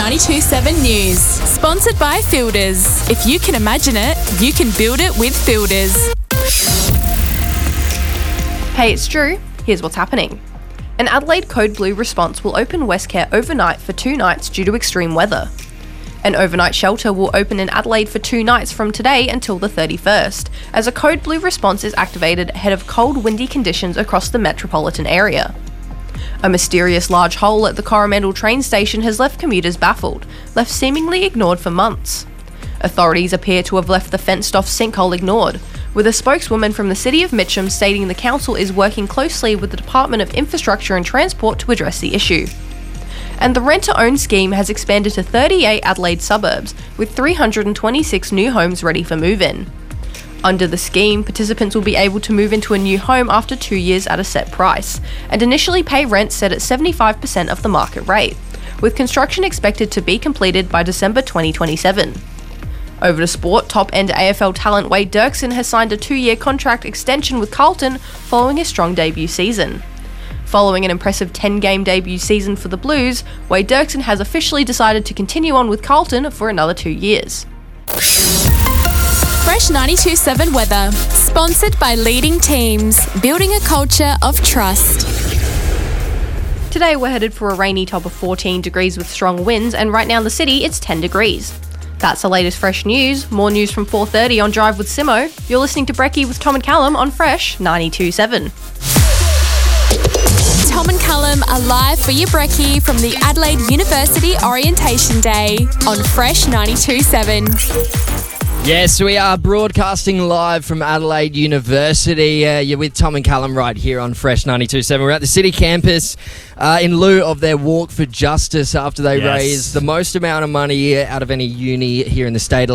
92.7 News. Sponsored by Fielders. If you can imagine it, you can build it with Fielders. Hey, it's Drew. Here's what's happening. An Adelaide Code Blue response will open Westcare overnight for 2 nights due to extreme weather. An overnight shelter will open in Adelaide for 2 nights from today until the 31st, as a Code Blue response is activated ahead of cold, windy conditions across the metropolitan area. A mysterious large hole at the Coromandel train station has left commuters baffled, left seemingly ignored for months. Authorities appear to have left the fenced-off sinkhole ignored, with a spokeswoman from the City of Mitcham stating the council is working closely with the Department of Infrastructure and Transport to address the issue. And the rent-to-own scheme has expanded to 38 Adelaide suburbs, with 326 new homes ready for move-in. Under the scheme, participants will be able to move into a new home after 2 years at a set price, and initially pay rent set at 75% of the market rate, with construction expected to be completed by December 2027. Over to sport, top-end AFL talent Wade Dirksen has signed a 2-year contract extension with Carlton following his strong debut season. Following an impressive 10-game debut season for the Blues, Wade Dirksen has officially decided to continue on with Carlton for another 2 years. Fresh 92.7 weather. Sponsored by Leading Teams. Building a culture of trust. Today we're headed for a rainy top of 14 degrees with strong winds, and right now in the city it's 10 degrees. That's the latest fresh news. More news from 4:30 on Drive with Simo. You're listening to Brekkie with Tom and Callum on Fresh 92.7. Tom and Callum are live for your brekkie from the Adelaide University Orientation Day on Fresh 92.7. Yes, we are broadcasting live from Adelaide University. You're with Tom and Callum right here on Fresh 92.7. We're at the City campus in lieu of their Walk for Justice after they raised the most amount of money out of any uni here in the state,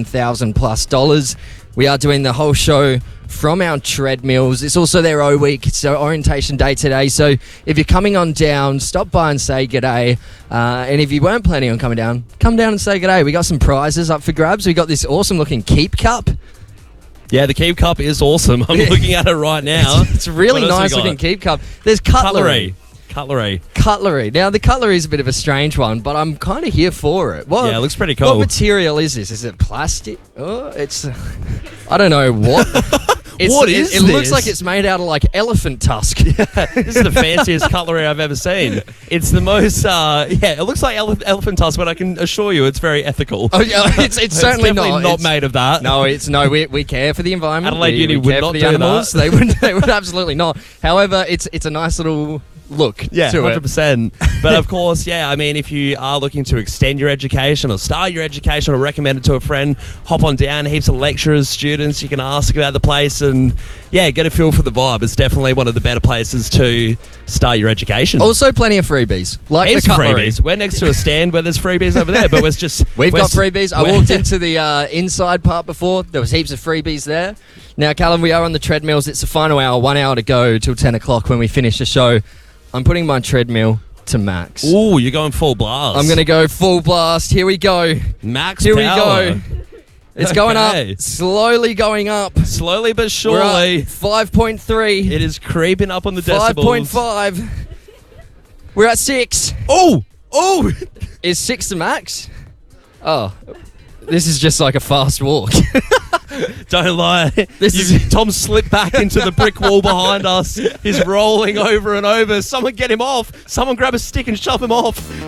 $11,000+. We are doing the whole show from our treadmills. It's also their O week, so orientation day today. So if you're coming on down, stop by and say g'day. And if you weren't planning on coming down, come down and say g'day. We got some prizes up for grabs. We got this awesome looking Keep Cup. Yeah, the Keep Cup is awesome. I'm looking at it right now. It's a really nice looking Keep Cup. There's cutlery. Cutlery. Now, the cutlery is a bit of a strange one, but I'm kind of here for it. Yeah, it looks pretty cool. What material is this? Is it plastic? Oh, it's... I don't know what... What is this? It looks like it's made out of, like, elephant tusk. This is the fanciest cutlery I've ever seen. It's the most... it looks like elephant tusk, but I can assure you it's very ethical. Oh, yeah, it's certainly not made of that. No, we care for the environment. Adelaide Uni would not do animals. that. They would absolutely not. However, it's a nice little... look to 100%. But of course, I mean, if you are looking to extend your education or start your education or recommend it to a friend, hop on down. Heaps of lecturers, students, you can ask about the place and get a feel for the vibe. It's definitely one of the better places to start your education. Also plenty of freebies, like the cutlery. Freebies. We're next to a stand where there's freebies over there, but we've got freebies. I walked into the inside part before. There was heaps of freebies there. Now, Callum, we are on the treadmills. It's the final hour, 1 hour to go till 10 o'clock when we finish the show. I'm putting my treadmill to max. Ooh, you're going full blast. I'm going to go full blast. Here we go. Max Here power. we go. It's going up. Slowly going up. Slowly but surely. We're at 5.3. It is creeping up on the decibels. 5.5. We're at 6. Oh! Is 6 the max? Oh. This is just like a fast walk. Don't lie. Tom slipped back into the brick wall behind us. He's rolling over and over. Someone get him off. Someone grab a stick and shove him off.